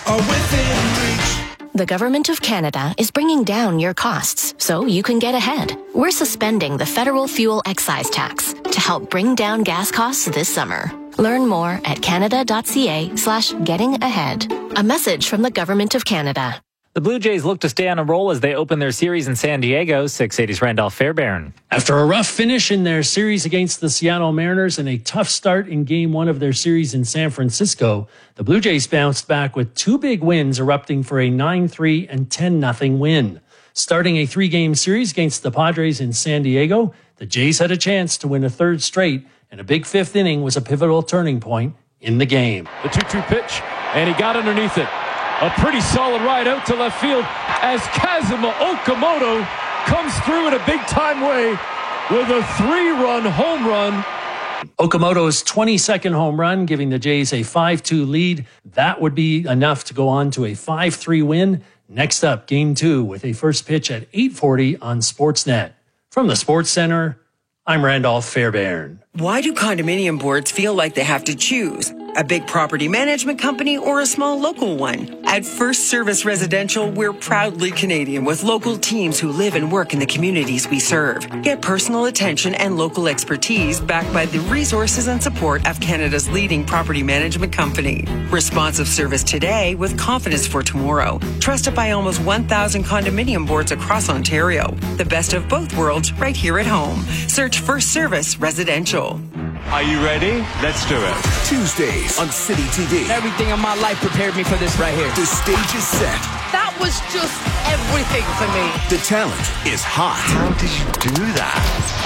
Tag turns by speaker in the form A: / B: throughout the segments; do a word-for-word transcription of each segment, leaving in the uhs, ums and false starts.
A: are within reach.
B: The Government of Canada is bringing down your costs so you can get ahead. We're suspending the federal fuel excise tax to help bring down gas costs this summer. Learn more at canada.ca slash getting ahead. A message from the Government of Canada.
C: The Blue Jays look to stay on a roll as they open their series in San Diego. six eighty's Randolph Fairbairn.
D: After a rough finish in their series against the Seattle Mariners and a tough start in game one of their series in San Francisco, the Blue Jays bounced back with two big wins, erupting for a nine three and ten nothing win. Starting a three-game series against the Padres in San Diego, the Jays had a chance to win a third straight, and a big fifth inning was a pivotal turning point in the game.
E: The two two pitch, and he got underneath it. A pretty solid ride out to left field as Kazuma Okamoto comes through in a big-time way with a three-run home run.
D: Okamoto's twenty-second home run, giving the Jays a five two lead. That would be enough to go on to a five three win. Next up, game two with a first pitch at eight forty on Sportsnet. From the Sports Center, I'm Randolph Fairbairn.
F: Why do condominium boards feel like they have to choose? A big property management company or a small local one? At First Service Residential, we're proudly Canadian with local teams who live and work in the communities we serve. Get personal attention and local expertise backed by the resources and support of Canada's leading property management company. Responsive service today with confidence for tomorrow. Trusted by almost one thousand condominium boards across Ontario. The best of both worlds right here at home. Search First Service Residential.
G: Are you ready? Let's do it.
A: Tuesdays on City T V.
H: Everything in my life prepared me for this right here.
A: The stage is set.
H: That was just everything for me.
A: The talent is hot.
G: How did you do that?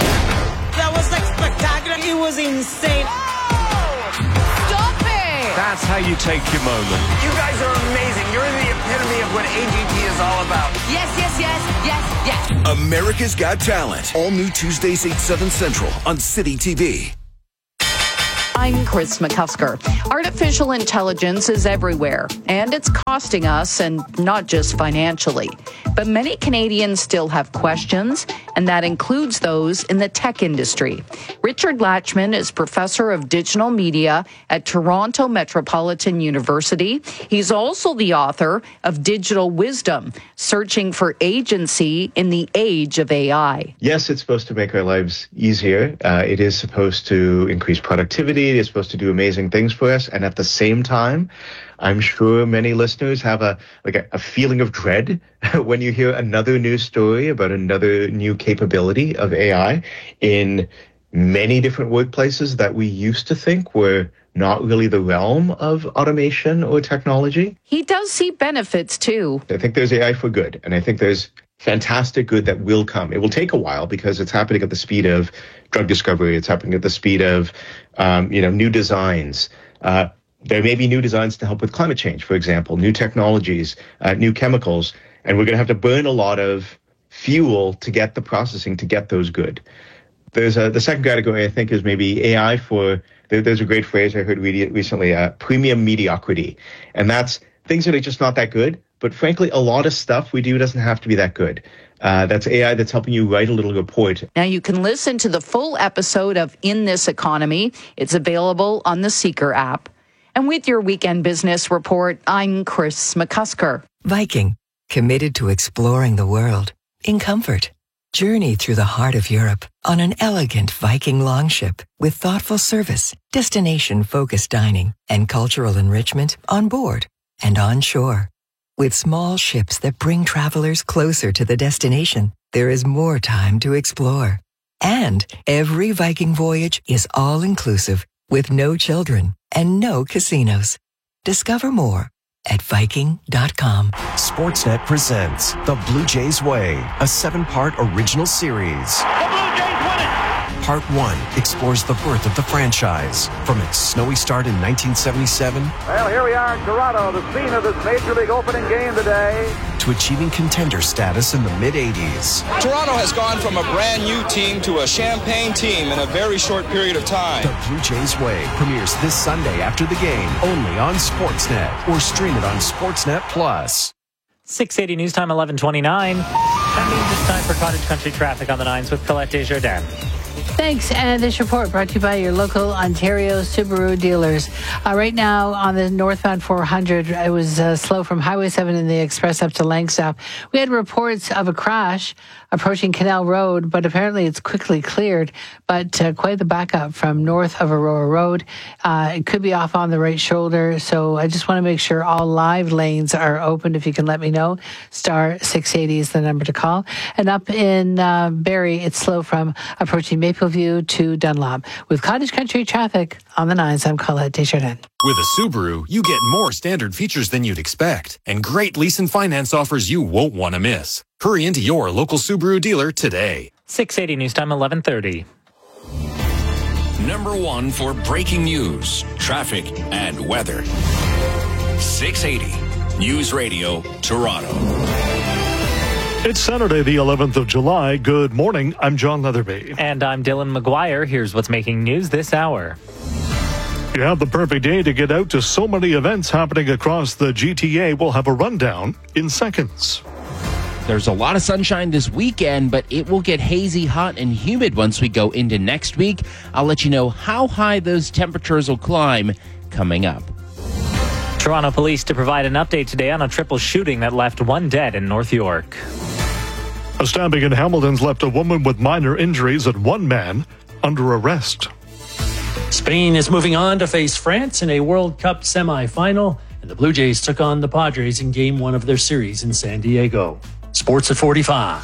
H: That was like spectacular. It was insane. Oh, stop it.
G: That's how you take your moment.
I: You guys are amazing. You're the epitome of what A G T is all about.
H: Yes, yes, yes, yes, yes.
A: America's Got Talent. All new Tuesdays, eight, seven Central on City T V.
J: I'm Chris McCusker. Artificial intelligence is everywhere, and it's costing us, and not just financially. But many Canadians still have questions, and that includes those in the tech industry. Richard Latchman is professor of digital media at Toronto Metropolitan University. He's also the author of Digital Wisdom, Searching for Agency in the Age of A I.
K: Yes, it's supposed to make our lives easier. Uh, it is supposed to increase productivity. It is supposed to do amazing things for us. And at the same time, I'm sure many listeners have a like a, a feeling of dread when you hear another news story about another new capability of A I in many different workplaces that we used to think were not really the realm of automation or technology.
J: He does see benefits too.
K: I think there's A I for good, and I think there's fantastic good that will come. It will take a while because it's happening at the speed of drug discovery. It's happening at the speed of, um, you know, new designs. Uh, there may be new designs to help with climate change, for example, new technologies, uh, new chemicals, and we're going to have to burn a lot of fuel to get the processing to get those good. There's a, the second category, I think, is maybe A I for, there, there's a great phrase I heard re- recently, uh, premium mediocrity. And that's things that are just not that good. But frankly, a lot of stuff we do doesn't have to be that good. Uh, that's A I that's helping you write a little report.
J: Now you can listen to the full episode of In This Economy. It's available on the Seeker app. And with your Weekend Business Report, I'm Chris McCusker.
L: Viking, committed to exploring the world in comfort. Journey through the heart of Europe on an elegant Viking longship with thoughtful service, destination-focused dining, and cultural enrichment on board and on shore. With small ships that bring travelers closer to the destination, there is more time to explore. And every Viking voyage is all-inclusive with no children and no casinos. Discover more at Viking dot com.
M: Sportsnet presents The Blue Jays Way, a seven-part original series.
N: The Blue Jays win it!
M: Part one explores the birth of the franchise, from its snowy start in nineteen seventy-seven.
O: Well, here we are in Toronto, the scene of this Major League opening game today.
M: To achieving contender status in the mid-eighties.
P: Toronto has gone from a brand new team to a champagne team in a very short period of time.
M: The Blue Jays Way premieres this Sunday after the game, only on Sportsnet, or stream it on Sportsnet Plus.
C: six eighty News Time, eleven twenty-nine. That means it's time for Cottage Country traffic on the nines with Colette Desjardins.
N: Thanks. And this report brought to you by your local Ontario Subaru dealers. Uh, right now on the northbound four hundred, it was uh, slow from Highway seven in the express up to Langstaff. We had reports of a crash approaching Canal Road, but apparently it's quickly cleared. But uh, quite the backup from north of Aurora Road. Uh, it could be off on the right shoulder. So I just want to make sure all live lanes are open. If you can let me know, star six eighty is the number to call. And up in uh, Barrie, it's slow from approaching Mapleview to Dunlop. With Cottage Country traffic on the nines, I'm Colette Desjardins.
Q: With a Subaru, you get more standard features than you'd expect and great lease and finance offers you won't want to miss. Hurry into your local Subaru dealer today.
C: six eighty News Time, eleven thirty.
R: Number one for breaking news, traffic, and weather. six eighty News Radio, Toronto.
S: It's Saturday, the eleventh of July. Good morning. I'm John Leatherby.
C: And I'm Dylan McGuire. Here's what's making news this hour.
S: You have the perfect day to get out to so many events happening across the G T A. We'll have a rundown in seconds.
T: There's a lot of sunshine this weekend, but it will get hazy, hot, and humid once we go into next week. I'll let you know how high those temperatures will climb coming up.
C: Toronto police to provide an update today on a triple shooting that left one dead in North York.
S: A stabbing in Hamilton's left a woman with minor injuries and one man under arrest.
D: Spain is moving on to face France in a World Cup semifinal, and the Blue Jays took on the Padres in game one of their series in San Diego. Sports at forty-five.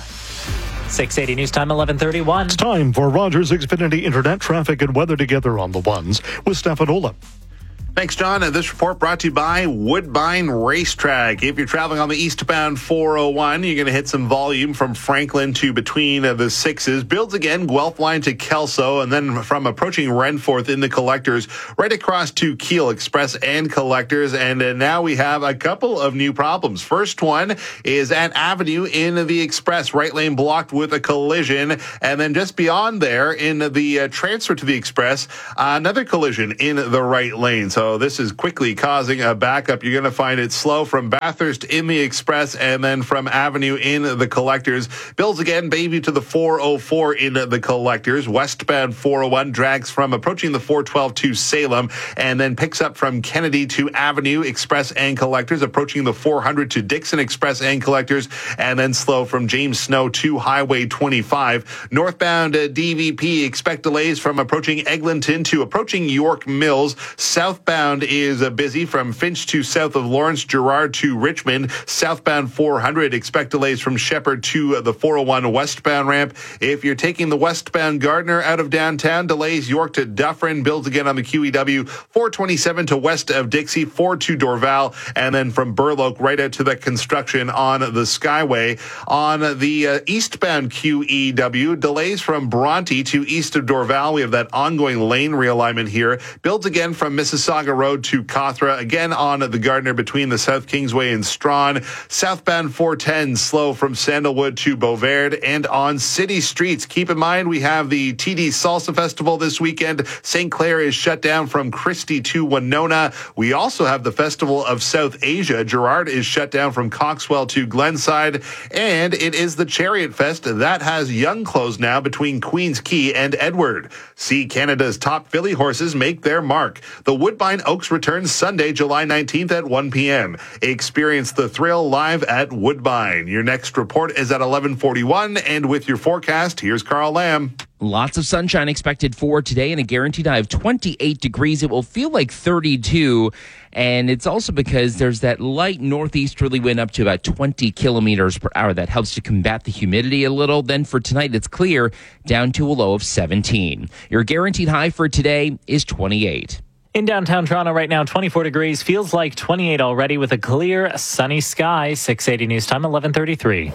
C: six eighty News Time, eleven thirty-one.
S: It's time for Rogers Xfinity Internet traffic and weather together on the ones with Stefan Ola.
U: Thanks, John. And this report brought to you by Woodbine Racetrack. If you're traveling on the eastbound four oh one, you're going to hit some volume from Franklin to between uh, the sixes. Builds again, Guelph line to Kelso, and then from approaching Renforth in the collectors, right across to Kiel Express and collectors. And uh, now we have a couple of new problems. First one is at Avenue in the Express, right lane blocked with a collision. And then just beyond there in the uh, transfer to the Express, uh, another collision in the right lane. So So this is quickly causing a backup. You're going to find it slow from Bathurst in the Express and then from Avenue in the collectors. Builds again, Bayview to the four oh four in the collectors. Westbound four oh one drags from approaching the four twelve to Salem and then picks up from Kennedy to Avenue Express and collectors, approaching the four hundred to Dixon Express and collectors, and then slow from James Snow to Highway twenty-five. Northbound uh, D V P, expect delays from approaching Eglinton to approaching York Mills. Southbound is uh, busy from Finch to south of Lawrence, Gerrard to Richmond. Southbound four hundred, expect delays from Shepherd to uh, the four oh one westbound ramp. If you're taking the westbound Gardner out of downtown, delays York to Dufferin. Builds again on the Q E W. four twenty-seven to west of Dixie, four to Dorval, and then from Burloak right out to the construction on the Skyway. On the uh, eastbound Q E W, delays from Bronte to east of Dorval. We have that ongoing lane realignment here. Builds again from Mississauga Road to Cawthra, again on the Gardner between the South Kingsway and Strawn. Southbound four ten, slow from Sandalwood to Beauvard. And on city streets, keep in mind we have the T D Salsa Festival this weekend. Saint Clair is shut down from Christie to Winona. We also have the Festival of South Asia. Gerrard is shut down from Coxwell to Glenside. And it is the Chariot Fest that has Young closed now between Queens Quay and Edward. See Canada's top filly horses make their mark. The Woodbine Oaks returns Sunday, July nineteenth at one p.m. Experience the thrill live at Woodbine. Your next report is at eleven forty-one, and with your forecast, here's Carl Lamb.
T: Lots of sunshine expected for today and a guaranteed high of twenty-eight degrees. It will feel like thirty-two, and it's also because there's that light northeasterly wind up to about twenty kilometers per hour. That helps to combat the humidity a little. Then for tonight, it's clear down to a low of seventeen. Your guaranteed high for today is twenty-eight.
C: In downtown Toronto right now, twenty-four degrees, feels like twenty-eight already with a clear, sunny sky. six eighty News Time, eleven thirty-three.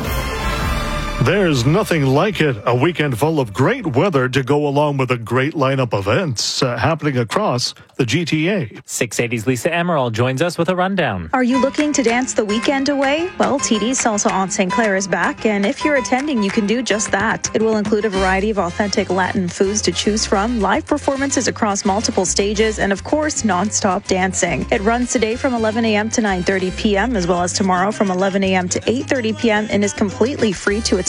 S: There's nothing like it. A weekend full of great weather to go along with a great lineup of events uh, happening across the G T A.
C: six eighty's Lisa Emerald joins us with a rundown.
V: Are you looking to dance the weekend away? Well, T D's Salsa on Saint Clair is back, and if you're attending, you can do just that. It will include a variety of authentic Latin foods to choose from, live performances across multiple stages, and of course, non-stop dancing. It runs today from eleven a.m. to nine thirty p.m., as well as tomorrow from eleven a.m. to eight thirty p.m., and is completely free to attend.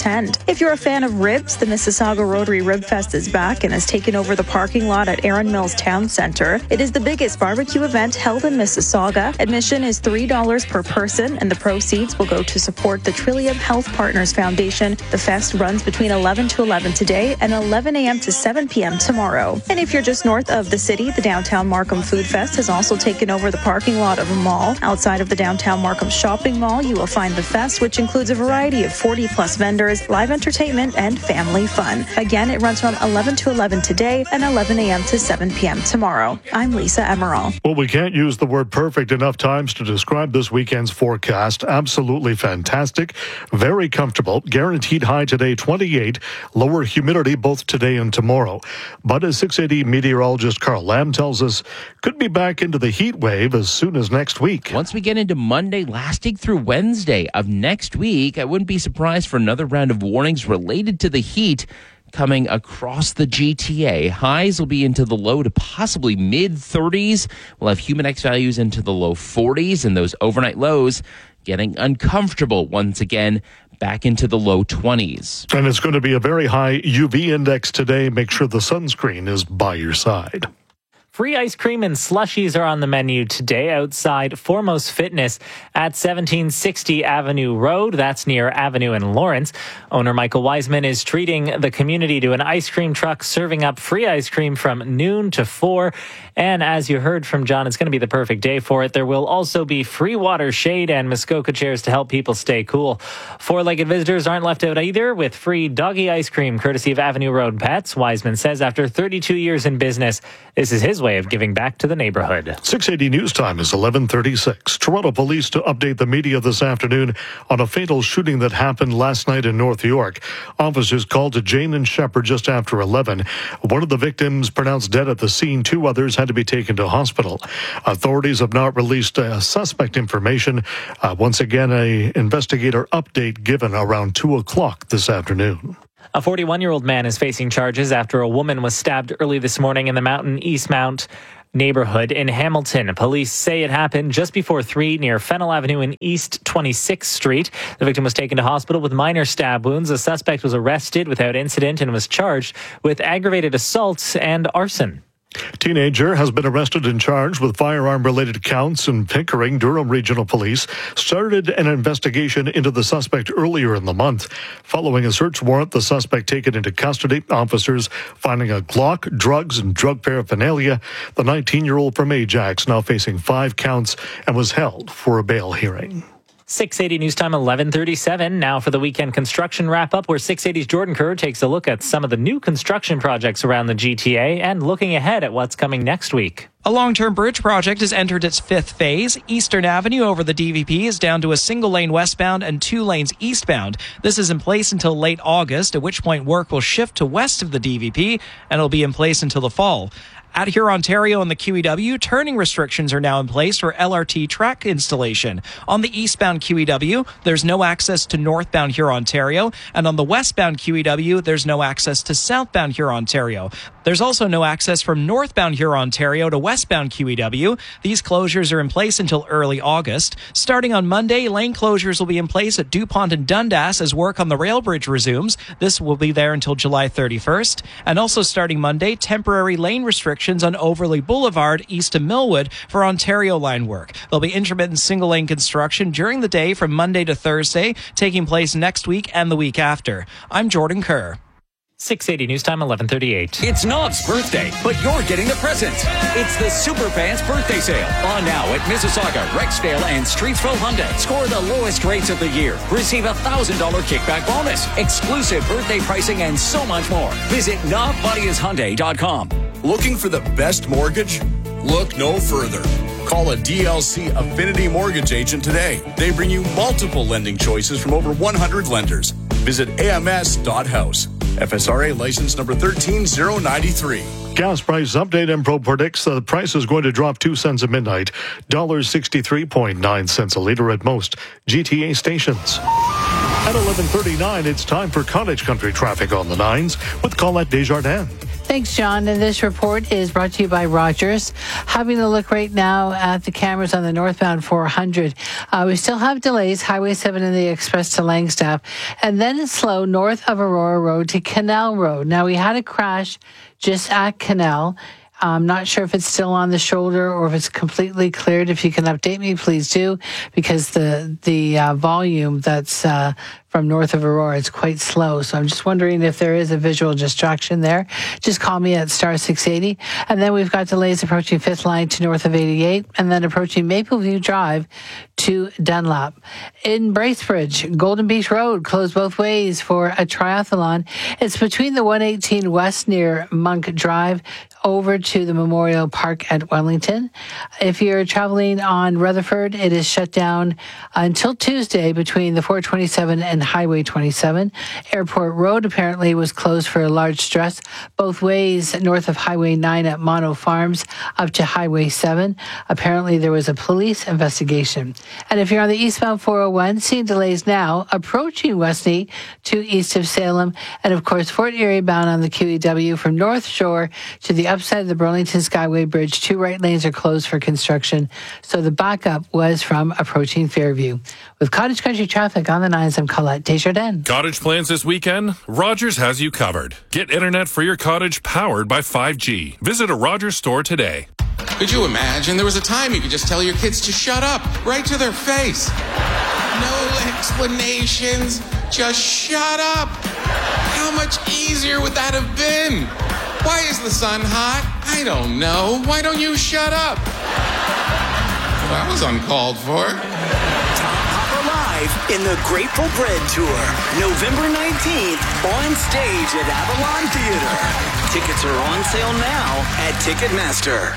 V: attend. If you're a fan of ribs, the Mississauga Rotary Rib Fest is back and has taken over the parking lot at Erin Mills Town Centre. It is the biggest barbecue event held in Mississauga. Admission is three dollars per person, and the proceeds will go to support the Trillium Health Partners Foundation. The fest runs between eleven to eleven today and eleven a.m. to seven p.m. tomorrow. And if you're just north of the city, the Downtown Markham Food Fest has also taken over the parking lot of a mall. Outside of the Downtown Markham Shopping Mall, you will find the fest, which includes a variety of forty plus vendors, live entertainment, and family fun. Again, it runs from eleven to eleven today and eleven a.m. to seven p.m. tomorrow. I'm Lisa Emerald.
S: Well, we can't use the word perfect enough times to describe this weekend's forecast. Absolutely fantastic. Very comfortable. Guaranteed high today, twenty-eight. Lower humidity both today and tomorrow. But as six eighty meteorologist Carl Lamb tells us, could be back into the heat wave as soon as next week.
T: Once we get into Monday, lasting through Wednesday of next week, I wouldn't be surprised for another round of warnings related to the heat coming across the G T A. Highs will be into the low to possibly mid thirties. We'll have Humidex values into the low forties, and those overnight lows getting uncomfortable once again, back into the low twenties.
S: And it's going to be a very high U V index today. Make sure the sunscreen is by your side.
C: Free ice cream and slushies are on the menu today outside Foremost Fitness at seventeen sixty Avenue Road. That's near Avenue in Lawrence. Owner Michael Wiseman is treating the community to an ice cream truck serving up free ice cream from noon to four. And as you heard from John, it's going to be the perfect day for it. There will also be free water, shade, and Muskoka chairs to help people stay cool. Four-legged visitors aren't left out either with free doggy ice cream courtesy of Avenue Road Pets. Wiseman says after thirty-two years in business, this is his way of giving back to the neighborhood.
S: six eighty News Time is eleven thirty-six. Toronto police to update the media this afternoon on a fatal shooting that happened last night in North York. Officers called to Jane and Shepherd just after eleven. One of the victims pronounced dead at the scene. Two others had to be taken to hospital. Authorities have not released uh, suspect information. Uh, once again, a investigator update given around two o'clock this afternoon.
C: A forty-one-year-old man is facing charges after a woman was stabbed early this morning in the Mountain Eastmount neighborhood in Hamilton. Police say it happened just before three near Fennel Avenue and East twenty-sixth Street. The victim was taken to hospital with minor stab wounds. The suspect was arrested without incident and was charged with aggravated assault and arson.
S: Teenager has been arrested and charged with firearm-related counts in Pickering. Durham Regional Police started an investigation into the suspect earlier in the month. Following a search warrant, the suspect taken into custody. Officers finding a Glock, drugs, and drug paraphernalia. The nineteen-year-old from Ajax now facing five counts and was held for a bail hearing.
C: six eighty News Time, eleven thirty-seven. Now for the weekend construction wrap-up, where six eighty's Jordan Kerr takes a look at some of the new construction projects around the G T A and looking ahead at what's coming next week.
B: A long-term bridge project has entered its fifth phase. Eastern Avenue over the D V P is down to a single lane westbound and two lanes eastbound. This is in place until late August, at which point work will shift to west of the D V P and it'll be in place until the fall. At Hurontario and the Q E W, turning restrictions are now in place for L R T track installation. On the eastbound Q E W, there's no access to northbound Hurontario, and on the westbound Q E W, there's no access to southbound Hurontario. There's also no access from northbound Hurontario to westbound Q E W. These closures are in place until early August. Starting on Monday, lane closures will be in place at DuPont and Dundas as work on the rail bridge resumes. This will be there until July thirty-first. And also starting Monday, temporary lane restrictions on Overley Boulevard east of Millwood for Ontario line work. There'll be intermittent single-lane construction during the day from Monday to Thursday, taking place next week and the week after. I'm Jordan Kerr.
C: six eighty News Time, eleven thirty-eight.
R: It's Nov's birthday, but you're getting the present. It's the Superfans birthday sale. On now at Mississauga, Rexdale, and Streetsville Hyundai. Score the lowest rates of the year. Receive a one thousand dollars kickback bonus. Exclusive birthday pricing and so much more. Visit Nov Bodies Hyundai dot com.
E: Looking for the best mortgage? Look no further. Call a D L C Affinity Mortgage agent today. They bring you multiple lending choices from over one hundred lenders. Visit A M S dot house. F S R A license number one three zero nine three.
S: Gas price update. Empro predicts the price is going to drop two cents at midnight. one dollar sixty-three point nine cents a liter at most G T A stations. At eleven thirty-nine, it's time for Cottage Country traffic on the nines with Colette Desjardins.
N: Thanks, John. And this report is brought to you by Rogers. Having a look right now at the cameras on the northbound four hundred. Uh, we still have delays, Highway seven and the Express to Langstaff. And then it's slow north of Aurora Road to Canal Road. Now, we had a crash just at Canal. I'm not sure if it's still on the shoulder or if it's completely cleared. If you can update me, please do, because the the uh, volume that's uh, from north of Aurora is quite slow. So I'm just wondering if there is a visual distraction there. Just call me at star six eighty. And then we've got delays approaching Fifth Line to north of eighty-eight, and then approaching Mapleview Drive to Dunlop. In Bracebridge, Golden Beach Road closed both ways for a triathlon. It's between the one eighteen West near Monk Drive over to the Memorial Park at Wellington. If you're traveling on Rutherford, it is shut down until Tuesday between the four twenty-seven and Highway twenty-seven. Airport Road apparently was closed for a large stress both ways north of Highway nine at Mono Farms up to Highway seven. Apparently there was a police investigation. And if you're on the eastbound four oh one, seeing delays now approaching Westney to east of Salem. And of course, Fort Erie bound on the Q E W from North Shore to the upside of the Burlington Skyway Bridge. Two right lanes are closed for construction. So the backup was from approaching Fairview. With Cottage Country traffic on the nines, I'm Colette Desjardins.
F: Cottage plans this weekend? Rogers has you covered. Get internet for your cottage powered by five G. Visit a Rogers store today.
G: Could you imagine there was a time you could just tell your kids to shut up right to their face? No explanations, just shut up. How much easier would that have been? Why is the sun hot? I don't know. Why don't you shut up? Well, that was uncalled for.
W: Papa Live in the Grateful Bread Tour, November nineteenth, on stage at Avalon Theater. Tickets are on sale now at Ticketmaster.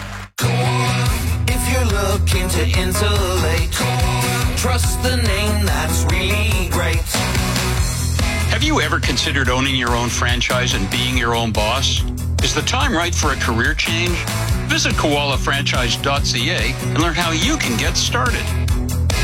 X: If you're looking to insulate, trust the name that's really great.
Y: Have you ever considered owning your own franchise and being your own boss? Is the time right for a career change? Visit koala franchise dot c a and learn how you can get started.